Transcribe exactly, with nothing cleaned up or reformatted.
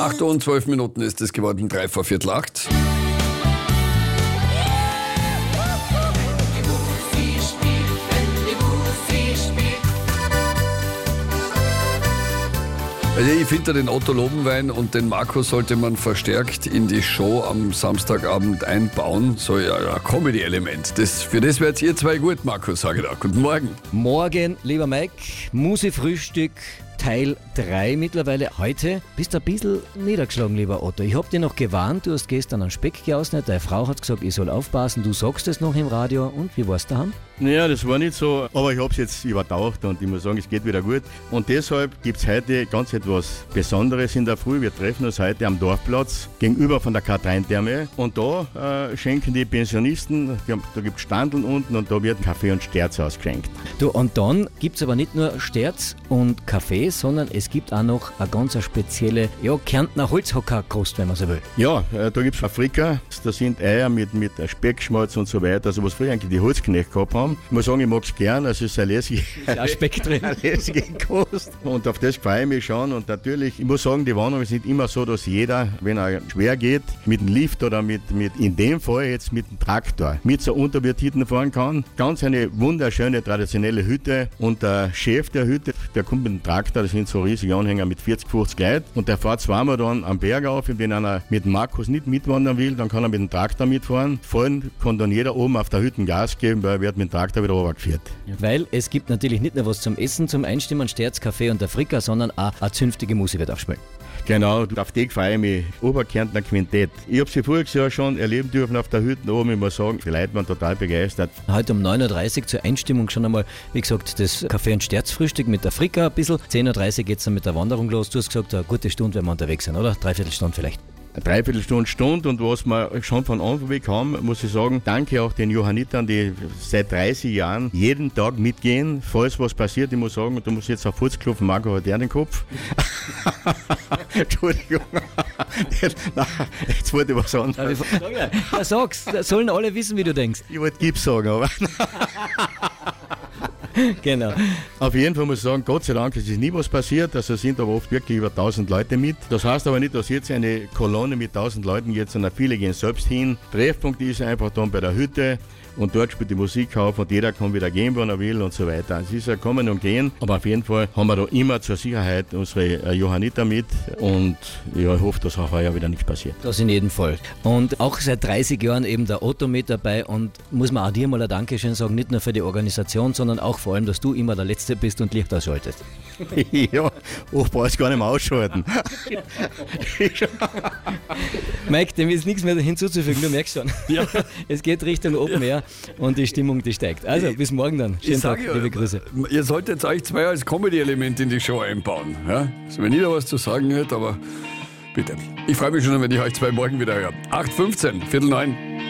acht Uhr und zwölf Minuten ist es geworden, drei vor Viertel acht. Also ich finde den Otto Lobenwein und den Marco sollte man verstärkt in die Show am Samstagabend einbauen. So ja, ein Comedy-Element. Das, für das werdet ihr zwei gut, Marco, sage ich da. Guten Morgen. Morgen, lieber Mike. Musefrühstück Teil drei mittlerweile. Heute bist du ein bisschen niedergeschlagen, lieber Otto. Ich hab dich noch gewarnt, du hast gestern einen Speck geausnet. Deine Frau hat gesagt, ich soll aufpassen. Du sagst es noch im Radio. Und wie war's daheim? Naja, das war nicht so, aber ich habe es jetzt übertaucht und ich muss sagen, es geht wieder gut. Und deshalb gibt es heute ganz etwas Besonderes in der Früh. Wir treffen uns heute am Dorfplatz gegenüber von der K drei Therme und da äh, schenken die Pensionisten, die haben, da gibt es Standeln unten und da wird Kaffee und Sterz ausgeschenkt. Du, und dann gibt es aber nicht nur Sterz und Kaffee, sondern es gibt auch noch eine ganz eine spezielle, ja, Kärntner Holzhockerkost, wenn man so will. Ja, äh, da gibt es Afrika, da sind Eier mit, mit Speckschmalz und so weiter, also was früher eigentlich die Holzknechte gehabt haben. Ich muss sagen, ich mag es gern, also es ist eine lässige, ja, Speck drin. eine lässige Kost und auf das freue ich mich schon und natürlich, ich muss sagen, die Wanderung ist nicht immer so, dass jeder, wenn er schwer geht, mit dem Lift oder mit, mit in dem Fall jetzt mit dem Traktor, mit so Unterwirtiten fahren kann. Ganz eine wunderschöne traditionelle Hütte und der Chef der Hütte, der kommt mit dem Traktor, das sind so riesige Anhänger mit vierzig, fünfzig Leuten und der fährt zweimal dann am Berg auf und wenn einer mit dem Markus nicht mitwandern will, dann kann er mit dem Traktor mitfahren. Vorhin kann dann jeder oben auf der Hütte Gas geben, weil er wird mit dem Traktor wieder runtergeführt. Weil es gibt natürlich nicht nur was zum Essen, zum Einstimmen, Sterz, Kaffee und Afrika, sondern auch eine zünftige Musik wird aufspielen. Genau, auf die freue ich mich. Oberkärntner Quintett. Ich habe sie voriges Jahr schon erleben dürfen auf der Hütte oben. Ich muss sagen, die Leute waren total begeistert. Heute um neun Uhr dreißig zur Einstimmung schon einmal, wie gesagt, das Kaffee- und Sterzfrühstück mit Afrika ein bisschen. zehn Uhr dreißig geht es dann mit der Wanderung los. Du hast gesagt, eine gute Stunde, wenn wir unterwegs sind, oder? Dreiviertel Stunde vielleicht. Eine Dreiviertelstunde, Stunde und was wir schon von Anfang weg haben, muss ich sagen, danke auch den Johannitern, die seit dreißig Jahren jeden Tag mitgehen, falls was passiert. Ich muss sagen, du musst jetzt auf Fuß klopfen, Marco hat der den Kopf. Entschuldigung. Nein, jetzt wollte ich was anderes. Ja, sag's, sollen alle wissen, wie du denkst. Ich wollte Gips sagen, aber... Genau. Auf jeden Fall muss ich sagen, Gott sei Dank ist nie was passiert, also sind aber oft wirklich über tausend Leute mit. Das heißt aber nicht, dass jetzt eine Kolonne mit tausend Leuten geht, sondern viele gehen selbst hin. Treffpunkt ist einfach dann bei der Hütte und dort spielt die Musik auf und jeder kann wieder gehen, wann er will und so weiter. Es ist ja kommen und gehen, aber auf jeden Fall haben wir da immer zur Sicherheit unsere Johanniter mit und ja, ich hoffe, dass auch heuer wieder nichts passiert. Das in jedem Fall. Und auch seit dreißig Jahren eben der Otto mit dabei und muss man auch dir mal ein Dankeschön sagen, nicht nur für die Organisation, sondern auch vor allem, dass du immer der Letzte bist und Licht ausschaltest. Ja, oft brauchst du gar nicht mehr ausschalten. Mike, dem ist nichts mehr hinzuzufügen, du merkst schon. Ja. Es geht Richtung Open Air und die Stimmung, die steigt. Also, bis morgen dann. Schönen Tag, ja, liebe Grüße. Ihr solltet euch zwei als Comedy-Element in die Show einbauen. Ja? Also, wenn jeder was zu sagen hätte, aber bitte. Ich freue mich schon, wenn ich euch zwei morgen wieder höre. acht Uhr fünfzehn, Viertel neun.